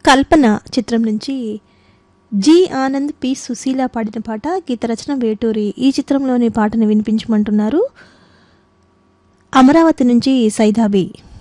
కల్పన చిత్రం నుంచి G Anand P Susheela పాడిన పాట, గీత రచన వేటూరి. ఈ చిత్రంలోని పాటను వినిపించమంటున్నారు అమరావతి నుంచి సైదాబి.